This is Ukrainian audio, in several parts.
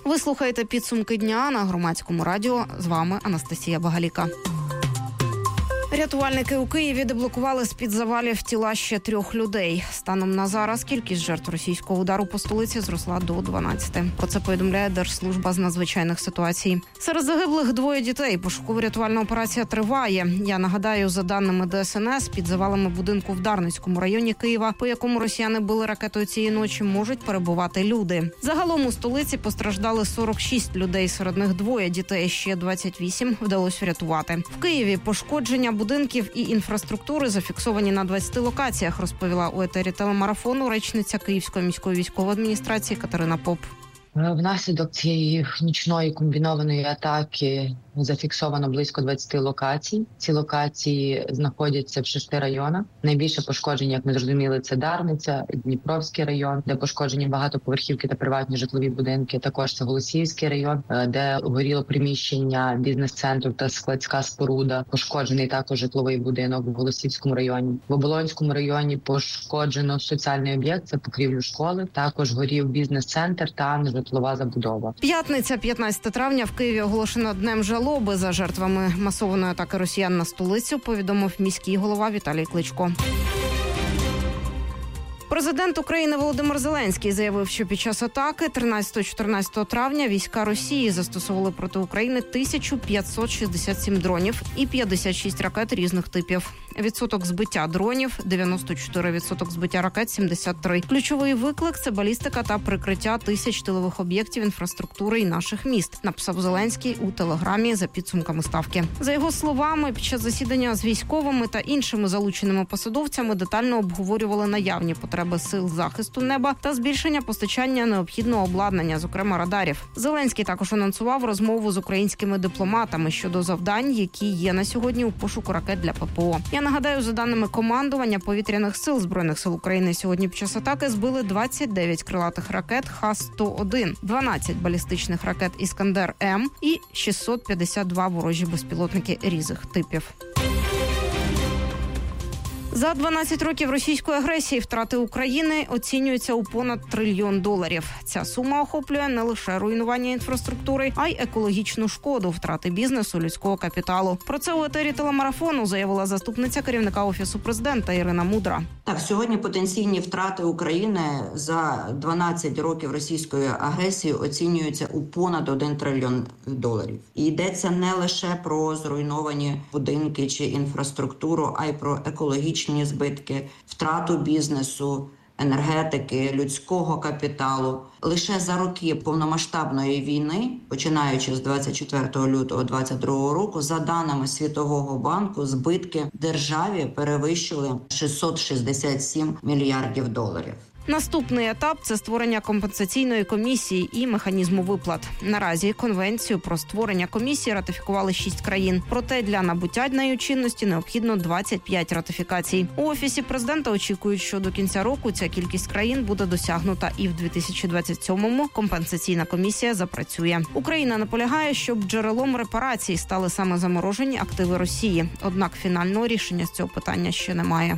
Ви слухаєте підсумки дня на Громадському радіо. З вами Анастасія Багаліка. Рятувальники у Києві деблокували з-під завалів тіла ще 3 людей. Станом на зараз кількість жертв російського удару по столиці зросла до 12. Про це повідомляє Держслужба з надзвичайних ситуацій. Серед загиблих 2 дітей. Пошуково-рятувальна операція триває. Я нагадаю, за даними ДСНС, під завалами будинку в Дарницькому районі Києва, по якому росіяни били ракетою цієї ночі, можуть перебувати люди. Загалом у столиці постраждали 46 людей, серед них 2 дітей, ще 28 вдалося врятувати. В Києві пошкодження будинків і інфраструктури зафіксовані на 20 локаціях, розповіла у етері телемарафону речниця Київської міської військової адміністрації Катерина Поп. Внаслідок цієї нічної комбінованої атаки зафіксовано близько 20 локацій. Ці локації знаходяться в 6 районах. Найбільше пошкодження, як ми зрозуміли, це Дарниця, Дніпровський район, де пошкоджені багатоповерхівки та приватні житлові будинки. Також це Голосіївський район, де горіло приміщення бізнес-центру та складська споруда. Пошкоджений також житловий будинок в Голосіївському районі. В Оболонському районі пошкоджено соціальний об'єкт, це покрівлю школи. Також горів бізнес-центр та житлова забудова. П'ятниця, 15 травня, в Києві оголошено днем жалоби за жертвами масованої атаки росіян на столицю, повідомив міський голова Віталій Кличко. Президент України Володимир Зеленський заявив, що під час атаки 13-14 травня війська Росії застосовували проти України 1567 дронів і 56 ракет різних типів. Відсоток збиття дронів – 94%, збиття ракет – 73%. Ключовий виклик – це балістика та прикриття тисяч тилових об'єктів інфраструктури і наших міст, написав Зеленський у телеграмі за підсумками ставки. За його словами, під час засідання з військовими та іншими залученими посадовцями детально обговорювали наявні потреби сил захисту неба та збільшення постачання необхідного обладнання, зокрема радарів. Зеленський також анонсував розмову з українськими дипломатами щодо завдань, які є на сьогодні у пошуку ракет для ППО. Я нагадаю, за даними командування повітряних сил Збройних сил України, сьогодні під час атаки збили 29 крилатих ракет Х-101, 12 балістичних ракет «Іскандер-М» і 652 ворожі безпілотники різних типів. За 12 років російської агресії втрати України оцінюються у понад $1 трильйон. Ця сума охоплює не лише руйнування інфраструктури, а й екологічну шкоду, втрати бізнесу, людського капіталу. Про це у етері телемарафону заявила заступниця керівника Офісу президента Ірина Мудра. Так, сьогодні потенційні втрати України за 12 років російської агресії оцінюються у понад $1 трильйон. І йдеться не лише про зруйновані будинки чи інфраструктуру, а й про екологічні збитки, втрату бізнесу, енергетики, людського капіталу. Лише за роки повномасштабної війни, починаючи з 24 лютого 2022 року, за даними Світового банку, збитки державі перевищили $667 мільярдів. Наступний етап – це створення компенсаційної комісії і механізму виплат. Наразі конвенцію про створення комісії ратифікували 6 країн. Проте для набуття нею чинності необхідно 25 ратифікацій. У Офісі президента очікують, що до кінця року ця кількість країн буде досягнута і в 2027-му компенсаційна комісія запрацює. Україна наполягає, щоб джерелом репарацій стали саме заморожені активи Росії. Однак фінального рішення з цього питання ще немає.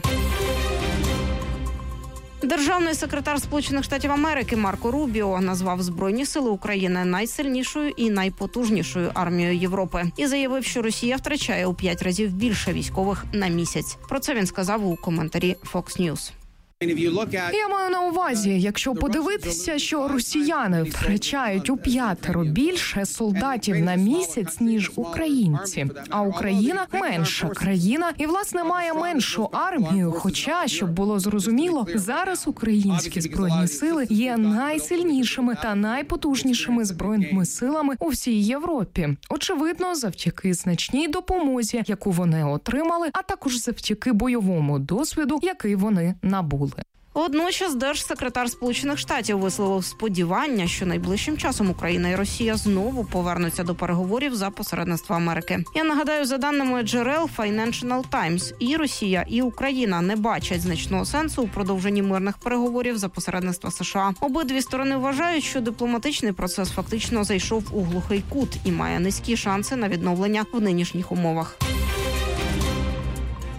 Державний секретар Сполучених Штатів Америки Марко Рубіо назвав Збройні сили України найсильнішою і найпотужнішою армією Європи і заявив, що Росія втрачає у 5 разів більше військових на місяць. Про це він сказав у коментарі Fox News. Я маю на увазі, якщо подивитися, що росіяни втрачають у 5 більше солдатів на місяць, ніж українці. А Україна – менша країна і, власне, має меншу армію. Хоча, щоб було зрозуміло, зараз українські збройні сили є найсильнішими та найпотужнішими збройними силами у всій Європі. Очевидно, завдяки значній допомозі, яку вони отримали, а також завдяки бойовому досвіду, який вони набули. Водночас держсекретар Сполучених Штатів висловив сподівання, що найближчим часом Україна і Росія знову повернуться до переговорів за посередництва Америки. Я нагадаю, за даними джерел Financial Times, і Росія, і Україна не бачать значного сенсу у продовженні мирних переговорів за посередництва США. Обидві сторони вважають, що дипломатичний процес фактично зайшов у глухий кут і має низькі шанси на відновлення в нинішніх умовах.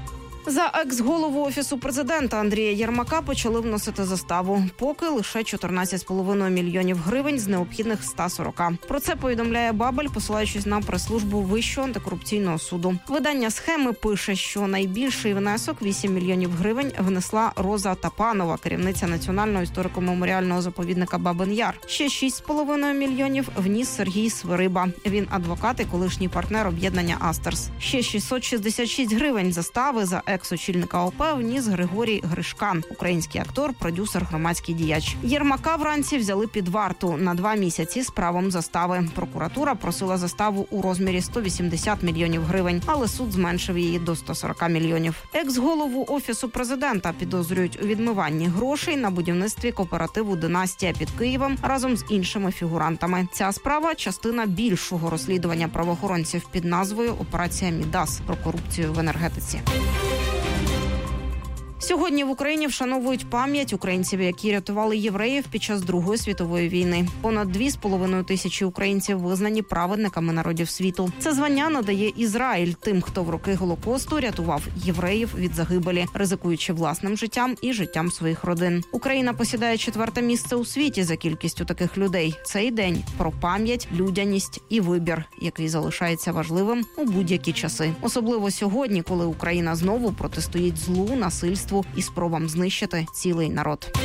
За екс-голову Офісу президента Андрія Єрмака почали вносити заставу. Поки лише 14,5 мільйонів гривень з необхідних 140. Про це повідомляє Бабель, посилаючись на прес-службу Вищого антикорупційного суду. Видання «Схеми» пише, що найбільший внесок – 8 мільйонів гривень внесла Роза Тапанова, керівниця Національного історико-меморіального заповідника Бабин-Яр. Ще 6,5 мільйонів вніс Сергій Свириба. Він адвокат і колишній партнер об'єднання «Астерс». Ще 666 гривень застави за екс-очільника ОП вніс Григорій Гришкан, український актор, продюсер, громадський діяч. Єрмака вранці взяли під варту на 2 місяці з правом застави. Прокуратура просила заставу у розмірі 180 мільйонів гривень, але суд зменшив її до 140 мільйонів. Екс-голову Офісу президента підозрюють у відмиванні грошей на будівництві кооперативу «Династія» під Києвом разом з іншими фігурантами. Ця справа – частина більшого розслідування правоохоронців під назвою «Операція Мідас» про корупцію в енергетиці. Сьогодні в Україні вшановують пам'ять українців, які рятували євреїв під час Другої світової війни. Понад 2,5 тисячі українців визнані праведниками народів світу. Це звання надає Ізраїль тим, хто в роки Голокосту рятував євреїв від загибелі, ризикуючи власним життям і життям своїх родин. Україна посідає 4-те місце у світі за кількістю таких людей. Цей день про пам'ять, людяність і вибір, який залишається важливим у будь-які часи. Особливо сьогодні, коли Україна знову протистоїть злу, насильству і спробам знищити цілий народ.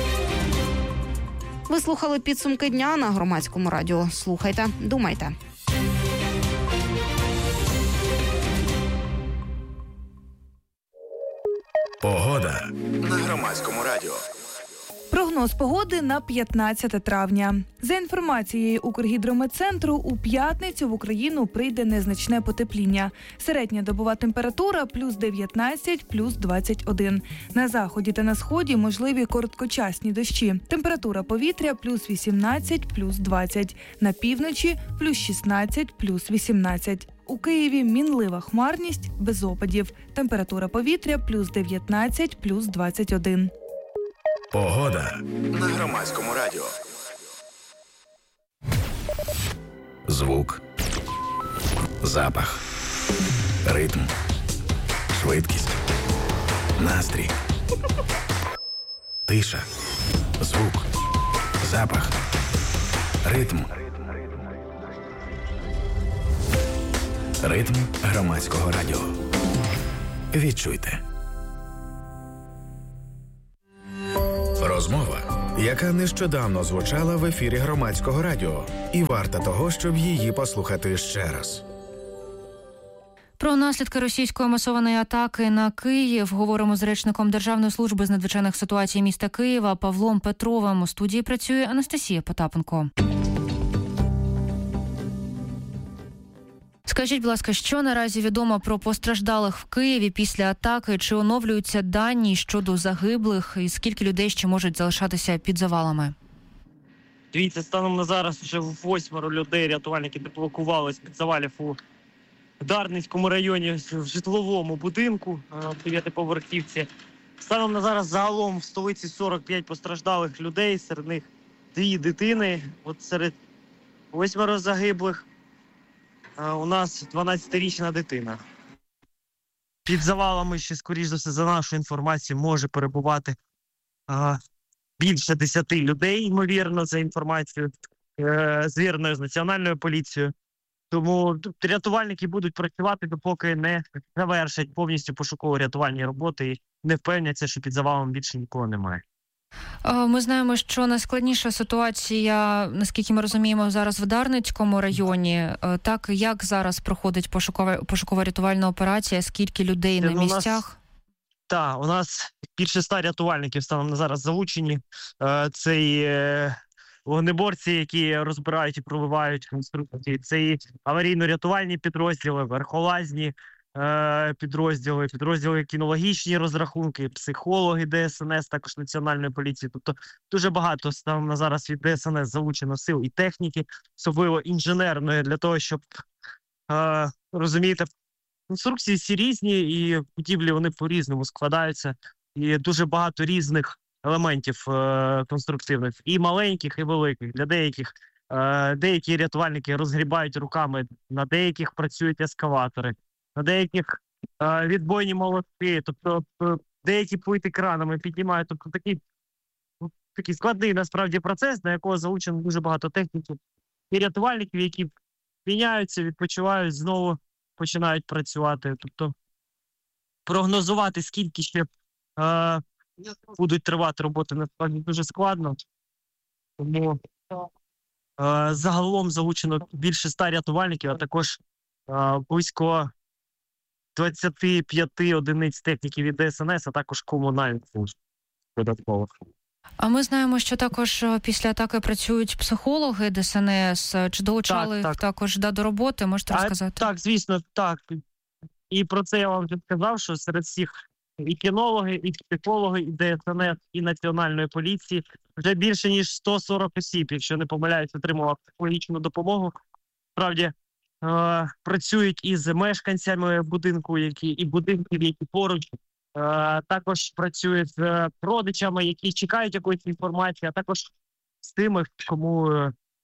Ви слухали підсумки дня на Громадському радіо. Слухайте, думайте. Погода на Громадському радіо. Прогноз погоди на 15 травня. За інформацією Укргідрометцентру, у п'ятницю в Україну прийде незначне потепління. Середня добова температура – плюс 19, плюс 21. На заході та на сході можливі короткочасні дощі. Температура повітря – плюс 18, плюс 20. На півночі – плюс 16, плюс 18. У Києві мінлива хмарність, без опадів. Температура повітря – плюс 19, плюс 21. Погода на Громадському радіо. Звук, запах, ритм, швидкість, настрій, тиша, звук, запах, ритм. Ритм Громадського радіо. Відчуйте. Розмова, яка нещодавно звучала в ефірі Громадського радіо, і варта того, щоб її послухати ще раз. Про наслідки російської масованої атаки на Київ говоримо з речником Державної служби з надзвичайних ситуацій міста Києва Павлом Петровим. У студії працює Анастасія Потапенко. Скажіть, будь ласка, що наразі відомо про постраждалих в Києві після атаки? Чи оновлюються дані щодо загиблих? І скільки людей ще можуть залишатися під завалами? Дивіться, станом на зараз вже 8 людей рятувальники деблокували з-під завалів у Дарницькому районі в житловому будинку в 9-поверхівці. Станом на зараз загалом в столиці 45 постраждалих людей, серед них 2 дитини. От серед 8 загиблих у нас 12-річна дитина. Під завалами ще, скоріш за все, за нашою інформацією, може перебувати більше 10 людей, ймовірно, за інформацією, звіреною з Національною поліцією. Тому рятувальники будуть працювати, допоки не завершать повністю пошуково-рятувальні роботи і не впевняться, що під завалом більше нікого немає. Ми знаємо, що найскладніша ситуація, наскільки ми розуміємо, зараз в Дарницькому районі. Так, як зараз проходить пошуково-рятувальна операція? Скільки людей на місцях? Так, у нас більше 100 рятувальників станом на зараз залучені. Це і вогнеборці, які розбирають і проливають конструкції. Це і аварійно-рятувальні підрозділи, верхолазні підрозділи кінологічні розрахунки, психологи ДСНС, також Національної поліції. Тобто дуже багато станом на зараз від ДСНС залучено сил і техніки, особливо інженерної, для того, щоб, розумієте, конструкції всі різні і будівлі вони по-різному складаються. І дуже багато різних елементів конструктивних, і маленьких, і великих. Для деяких деякі рятувальники розгрібають руками, на деяких працюють ескаватори, на деяких відбойні молотки, тобто деякі плити кранами піднімають. Тобто такий складний насправді процес, на якого залучено дуже багато техніки і рятувальників, які міняються, відпочивають, знову починають працювати. Тобто прогнозувати, скільки ще будуть тривати роботи, насправді дуже складно. Тому загалом залучено більше 100 рятувальників, а також близько 25 одиниць техніки від ДСНС, а також комунальних служб додаткових. А ми знаємо, що також після атаки працюють психологи ДСНС. Чи долучали їх також до роботи? Можете розказати? Так, звісно, так. І про це я вам вже сказав, що серед всіх і кінологи, і психологи, і ДСНС, і Національної поліції вже більше ніж 140 осіб, якщо не помиляюсь, отримував психологічну допомогу. Справді, працюють із мешканцями будинку, і будинків, які поруч. Також працюють з родичами, які чекають якоїсь інформації, а також з тими, кому,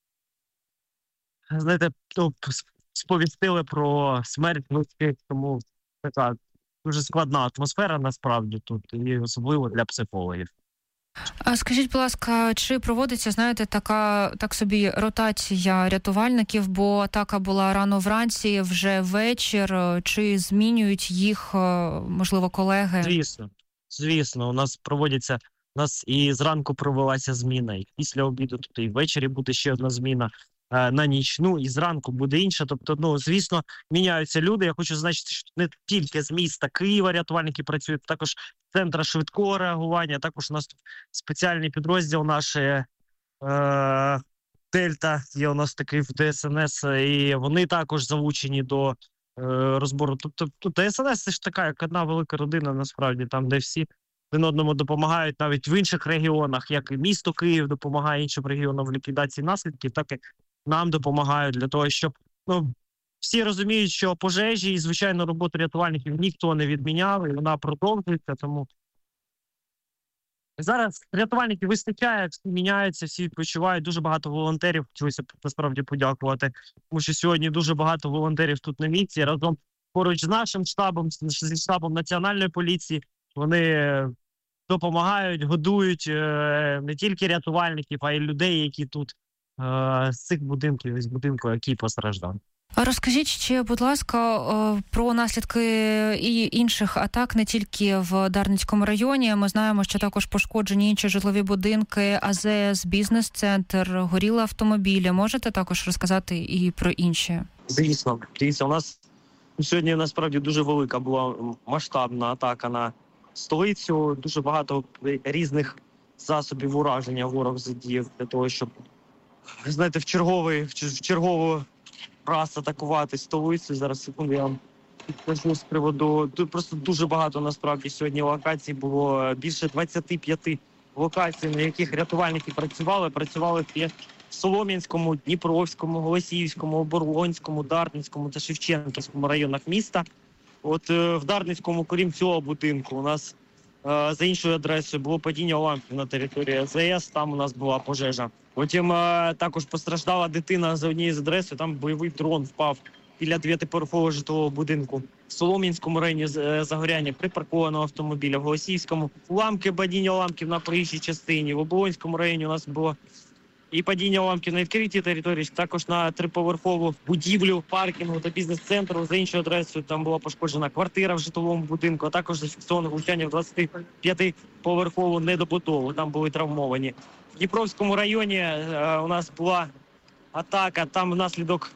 знаєте, сповістили про смерть близьких. Тому така дуже складна атмосфера насправді тут, і особливо для психологів. А скажіть, будь ласка, чи проводиться, знаєте, так собі ротація рятувальників, бо атака була рано вранці, вже вечір, чи змінюють їх, можливо, колеги? Звісно, у нас і зранку провелася зміна, і після обіду, тобто і ввечері буде ще одна зміна на ніч, і зранку буде інша. Тобто, звісно, міняються люди. Я хочу зазначити, що не тільки з міста Києва рятувальники працюють, також центра швидкого реагування, також у нас тут спеціальний підрозділ нашої Дельта, є у нас такий в ДСНС, і вони також залучені до розбору. Тобто ДСНС – це ж така, як одна велика родина, насправді, там, де всі один одному допомагають, навіть в інших регіонах, як і місто Київ допомагає іншим регіонам в ліквідації наслідків, так і нам допомагають для того, щоб всі розуміють, що пожежі і, звичайно, роботу рятувальників ніхто не відміняв, і вона продовжується. Тому зараз рятувальників вистачає, всі міняються, всі відпочивають. Дуже багато волонтерів. Хотілося б насправді подякувати, тому що сьогодні дуже багато волонтерів тут на місці. Разом поруч з нашим штабом, зі штабом Національної поліції, вони допомагають, годують не тільки рятувальників, а й людей, які тут з цих будинків, з будинку, який постраждав. А розкажіть ще, будь ласка, про наслідки і інших атак не в Дарницькому районі. Ми знаємо, що також пошкоджені інші житлові будинки, АЗС, бізнес-центр, горіли автомобілі. Можете також розказати і про інші? Звісно. Дивіться, у нас сьогодні насправді дуже велика була масштабна атака на столицю. Дуже багато різних засобів ураження ворог задіяв для того, щоб, знаєте, в чергову раз атакувати столицю. Зараз, секунду, я вам підкажу з приводу. Тут просто дуже багато, насправді, сьогодні локацій було. Більше 25 локацій, на яких рятувальники працювали. Працювали в Солом'янському, Дніпровському, Голосіївському, Оболонському, Дарницькому та Шевченківському районах міста. От в Дарницькому, крім цього будинку, у нас за іншою адресою було падіння уламків на території АЗС, там у нас була пожежа. Потім також постраждала дитина за однією з адресою, там бойовий дрон впав біля 9-поверхового житлового будинку. В Солом'янському районі загоряння припаркованого автомобіля, в Голосіївському падіння уламків на проїжджій частині, в Оболонському районі у нас було і падіння уламків на відкритій території, також на 3-поверхову будівлю паркінгу та бізнес-центру. За іншою адресою там була пошкоджена квартира в житловому будинку, а також зафіксовано влучання в 25-поверхову недобудову, там були травмовані. В Дніпровському районі у нас була атака, там внаслідок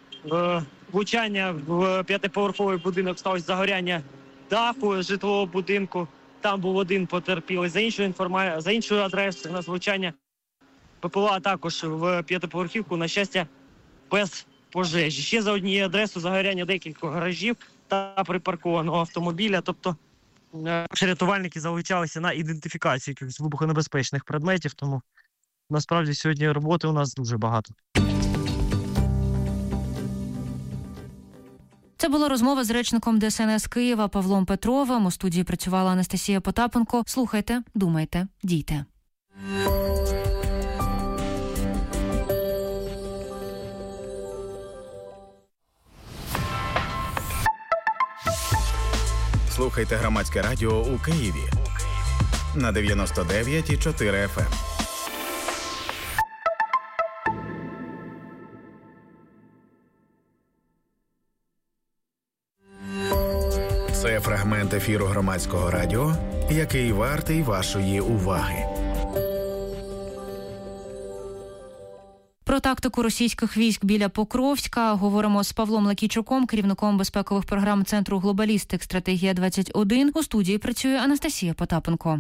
влучання в 5-поверховий будинок сталося загоряння даху житлового будинку, там був один потерпілий. За іншою адресою у нас влучання ППЛА також в 5-поверхівку, на щастя, без пожежі. Ще за однією адресою загоряння декількох гаражів та припаркованого автомобіля. Тобто рятувальники залучалися на ідентифікацію якихось вибухонебезпечних предметів, тому насправді сьогодні роботи у нас дуже багато. Це була розмова з речником ДСНС Києва Павлом Петровим. У студії працювала Анастасія Потапенко. Слухайте, думайте, дійте. слухайте Громадське радіо у Києві на 99,4 FM. Це фрагмент ефіру Громадського радіо, який вартий вашої уваги. Про тактику російських військ біля Покровська говоримо з Павлом Лакійчуком, керівником безпекових програм Центру Глобалістик «Стратегія-21». У студії працює Анастасія Потапенко.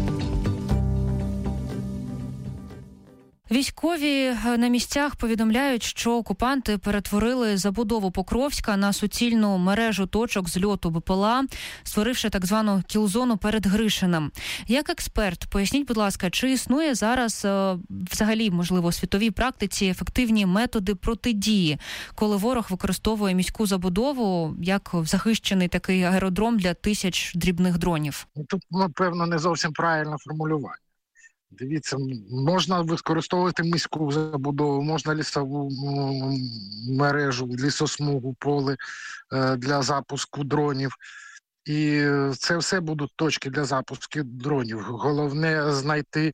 Військові на місцях повідомляють, що окупанти перетворили забудову Покровська на суцільну мережу точок зльоту БПЛА, створивши так звану кіл-зону перед Гришиним. Як експерт, поясніть, будь ласка, чи існує зараз взагалі, можливо, у світовій практиці ефективні методи протидії, коли ворог використовує міську забудову як захищений такий аеродром для тисяч дрібних дронів? Тут, напевно, не зовсім правильне формулювання. Дивіться, можна використовувати міську забудову, можна лісову мережу, лісосмугу, поле для запуску дронів. І це все будуть точки для запуску дронів. Головне знайти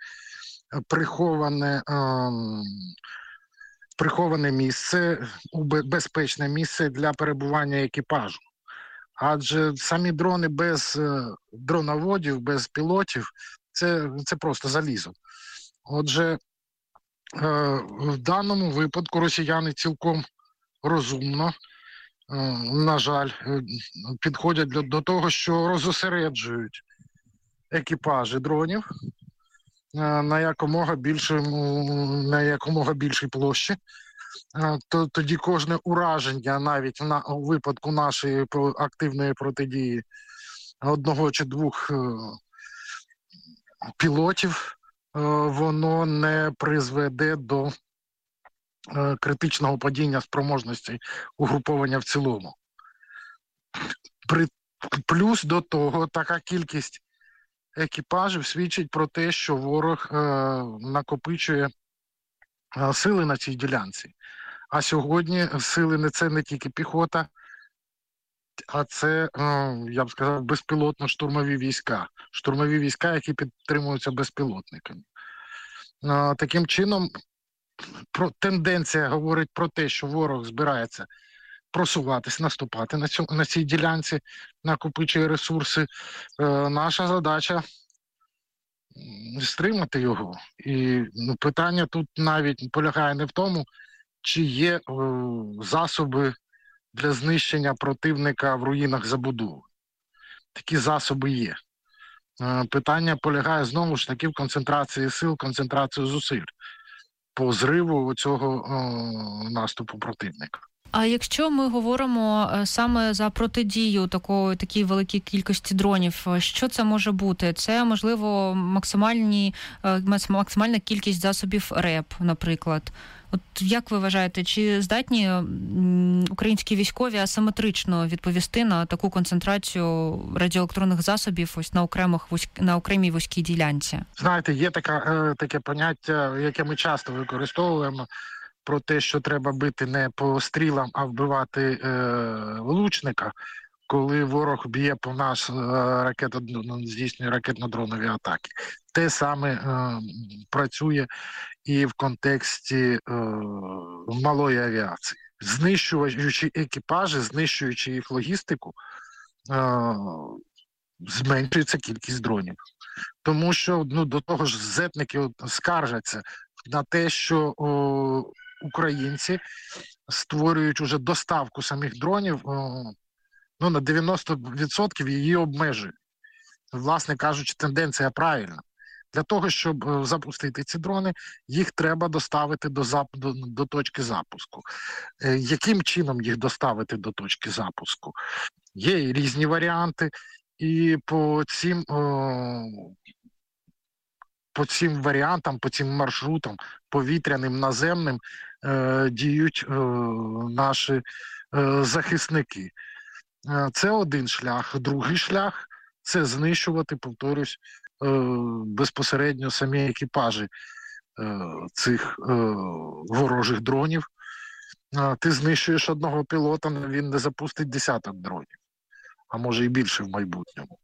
приховане місце, безпечне місце для перебування екіпажу. Адже самі дрони без дроноводів, без пілотів – це просто залізо. Отже, в даному випадку росіяни цілком розумно, на жаль, підходять до того, що розосереджують екіпажі дронів на якомога більшій площі. Тоді кожне ураження, навіть у випадку нашої активної протидії одного чи двох пілотів, воно не призведе до критичного падіння спроможності угруповання в цілому. Плюс до того, така кількість екіпажів свідчить про те, що ворог накопичує сили на цій ділянці. А сьогодні сили це не тільки піхота, а це, я б сказав, безпілотно-штурмові війська. Штурмові війська, які підтримуються безпілотниками. Таким чином, тенденція говорить про те, що ворог збирається просуватись, наступати на цій ділянці, накопичує ресурси. Наша задача стримати його. І питання тут навіть полягає не в тому, чи є засоби для знищення противника в руїнах забудови. Такі засоби є. Питання полягає знову ж таки в концентрації сил, концентрації зусиль по зриву цього наступу противника. А якщо ми говоримо саме за протидію такій великій кількості дронів, що це може бути? Це, можливо, максимальна кількість засобів РЕП, наприклад. От як ви вважаєте, чи здатні українські військові асиметрично відповісти на таку концентрацію радіоелектронних засобів ось на окремій вузькій ділянці? Знаєте, є таке поняття, яке ми часто використовуємо, про те, що треба бити не по стрілам, а вбивати влучника, коли ворог б'є по нас здійснює ракетно-дронові атаки. Те саме працює і в контексті малої авіації. Знищуючи екіпажі, знищуючи їх логістику, зменшується кількість дронів. Тому що до того ж зетники скаржаться на те, що українці створюють уже доставку самих дронів, на 90% її обмежують. Власне кажучи, тенденція правильна. Для того, щоб запустити ці дрони, їх треба доставити до точки запуску. Яким чином їх доставити до точки запуску? Є і різні варіанти, і по цим варіантам, по цим маршрутам, повітряним, наземним, діють наші захисники. Це один шлях. Другий шлях – це знищувати, повторюсь, безпосередньо самі екіпажі цих ворожих дронів. Ти знищуєш одного пілота, він не запустить десяток дронів, а може і більше в майбутньому.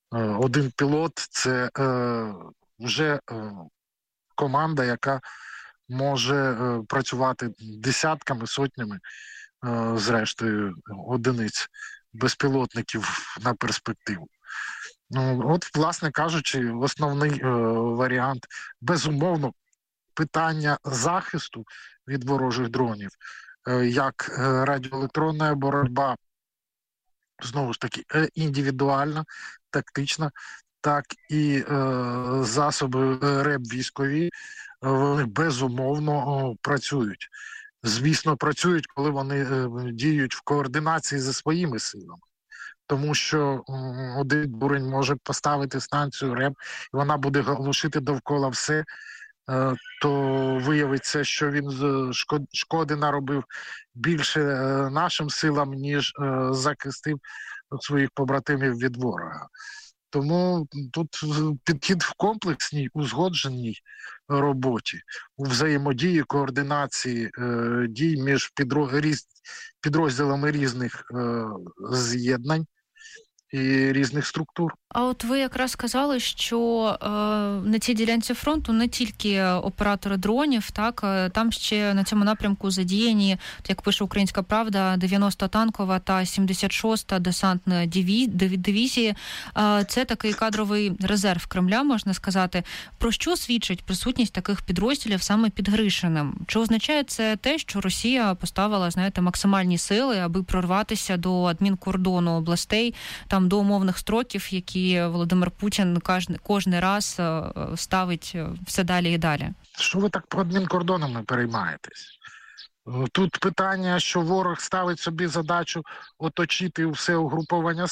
Один пілот – це вже команда, яка може працювати десятками, сотнями, зрештою, одиниць безпілотників на перспективу. От, власне кажучи, основний варіант, безумовно, питання захисту від ворожих дронів, як радіоелектронна боротьба, знову ж таки, індивідуальна, тактична, так і засоби РЕБ військові, вони безумовно працюють. Звісно, працюють, коли вони діють в координації зі своїми силами. Тому що один дурень може поставити станцію РЕБ, і вона буде глушити довкола все, то виявиться, що він шкоди наробив більше нашим силам, ніж захистив своїх побратимів від ворога. Тому тут підхід в комплексній, узгодженій роботі, у взаємодії, координації дій між підрозділами різних з'єднань і різних структур. А от ви якраз сказали, що на цій ділянці фронту не тільки оператори дронів, так, там ще на цьому напрямку задіяні, як пише «Українська правда», 90-та танкова та 76-та десантна дивізії. Це такий кадровий резерв Кремля, можна сказати. Про що свідчить присутність таких підрозділів саме під Гришиним? Чи означає це те, що Росія поставила, знаєте, максимальні сили, аби прорватися до адмінкордону областей, там до умовних строків, які Володимир Путін кожен раз ставить все далі і далі? Що ви так по адмінкордонами переймаєтесь? Тут питання, що ворог ставить собі задачу оточити все угруповання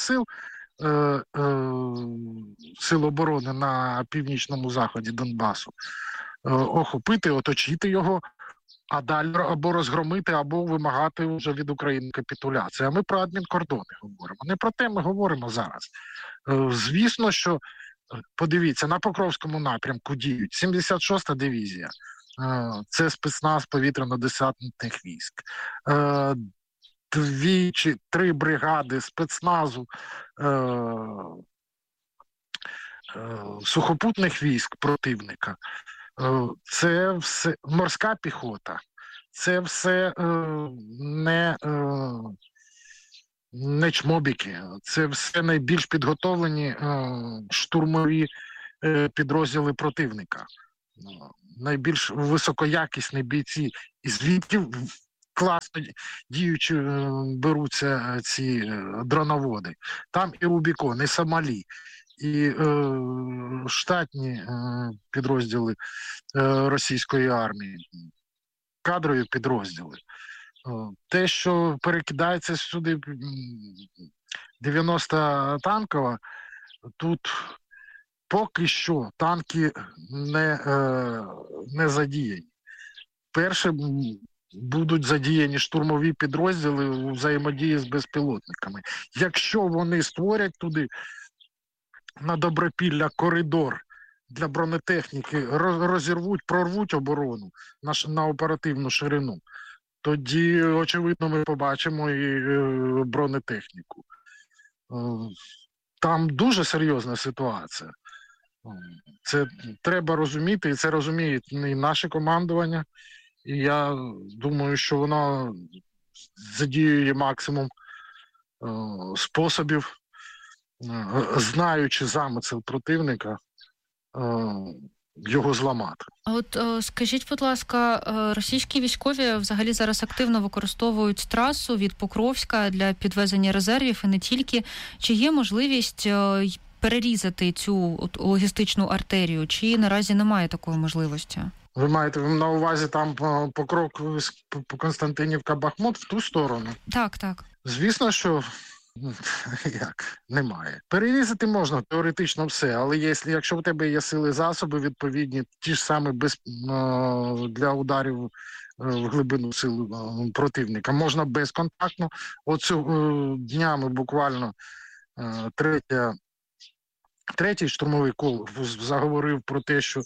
сил оборони на північному заході Донбасу, охопити, оточити його, а далі або розгромити, або вимагати вже від України капітуляції. А ми про адмінкордони говоримо. Не про те ми говоримо зараз. Звісно, що, подивіться, на Покровському напрямку діють 76-та дивізія, це спецназ повітряно-десантних військ, 2 чи 3 бригади спецназу сухопутних військ противника, це все морська піхота, це все не чмобіки, це все найбільш підготовлені штурмові підрозділи противника, найбільш високоякісні бійці, і звідки класно діючи беруться ці дроноводи. Там і Рубікон, і Сомалі, і штатні підрозділи російської армії, кадрові підрозділи. Те, що перекидається сюди 90 танкова, тут поки що танки не задіяні. Перше будуть задіяні штурмові підрозділи у взаємодії з безпілотниками. Якщо вони створять туди на Добропілля коридор для бронетехніки, прорвуть оборону на оперативну ширину, тоді, очевидно, ми побачимо і бронетехніку. Там дуже серйозна ситуація. Це треба розуміти, і це розуміє і наше командування. І я думаю, що воно задіює максимум способів, знаючи замисел противника, його зламати. А от скажіть, будь ласка, російські військові взагалі зараз активно використовують трасу від Покровська для підвезення резервів і не тільки. Чи є можливість перерізати цю логістичну артерію, чи наразі немає такої можливості? Ви маєте на увазі там по Константинівка-Бахмут в ту сторону? Так, так. Звісно, що немає. Перерізати можна теоретично все, але якщо в тебе є сили засоби відповідні, ті ж самі для ударів в глибину сил противника, можна безконтактно. Днями буквально третій штурмовий кол заговорив про те, що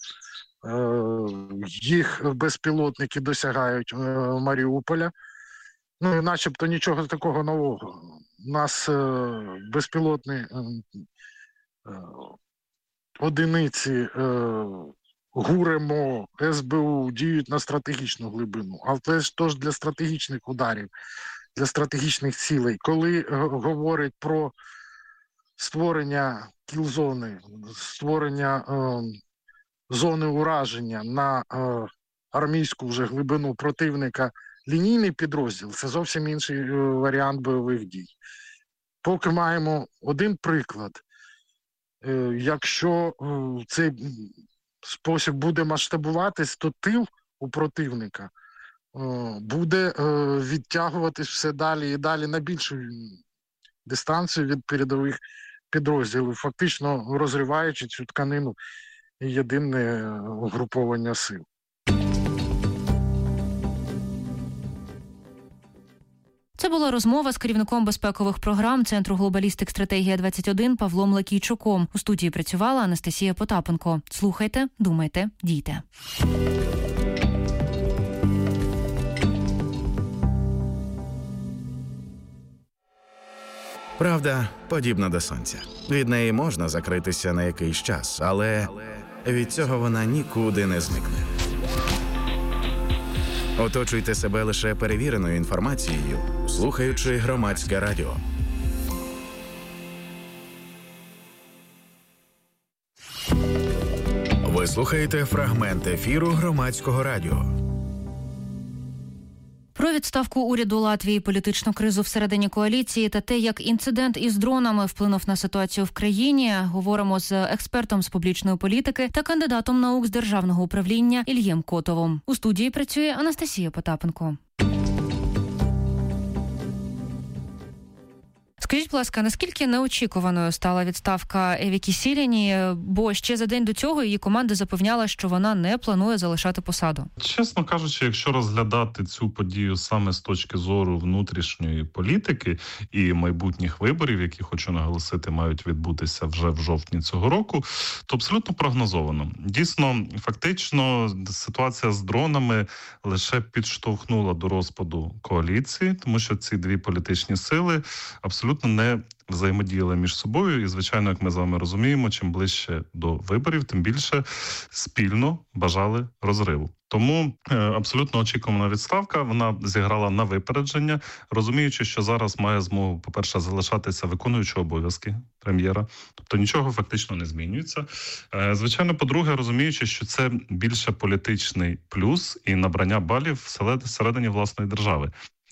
їх безпілотники досягають Маріуполя. Ну, і начебто нічого такого нового. У нас безпілотні одиниці ГУР-МО, СБУ діють на стратегічну глибину, але теж для стратегічних ударів, для стратегічних цілей. Коли говорять про створення кіл-зони, створення зони ураження на армійську вже глибину противника, лінійний підрозділ – це зовсім інший варіант бойових дій. Поки маємо один приклад. Якщо цей спосіб буде масштабуватись, то тил у противника буде відтягуватись все далі і далі на більшу дистанцію від передових підрозділів, фактично розриваючи цю тканину єдине угруповання сил. Це була розмова з керівником безпекових програм Центру глобалістик «Стратегія-21» Павлом Лакійчуком. У студії працювала Анастасія Потапенко. Слухайте, думайте, дійте. Правда подібна до сонця. Від неї можна закритися на якийсь час, але від цього вона нікуди не зникне. Оточуйте себе лише перевіреною інформацією, слухаючи Громадське радіо. Ви слухаєте фрагмент ефіру Громадського радіо. Про відставку уряду Латвії, політичну кризу всередині коаліції та те, як інцидент із дронами вплинув на ситуацію в країні, говоримо з експертом з публічної політики та кандидатом наук з державного управління Ільєм Котовим. У студії працює Анастасія Потапенко. Скажіть, будь ласка, наскільки неочікуваною стала відставка Еві Кісіліні, бо ще за день до цього її команда запевняла, що вона не планує залишати посаду? Чесно кажучи, якщо розглядати цю подію саме з точки зору внутрішньої політики і майбутніх виборів, які, хочу наголосити, мають відбутися вже в жовтні цього року, то абсолютно прогнозовано. Дійсно, фактично, ситуація з дронами лише підштовхнула до розпаду коаліції, тому що ці дві політичні сили абсолютно не взаємодіяли між собою. І, звичайно, як ми з вами розуміємо, чим ближче до виборів, тим більше спільно бажали розриву. Тому абсолютно очікувана відставка, вона зіграла на випередження, розуміючи, що зараз має змогу, по-перше, залишатися виконуючого обов'язки прем'єра, тобто нічого фактично не змінюється. Звичайно, по-друге, розуміючи, що це більше політичний плюс і набрання балів всередині власної держави.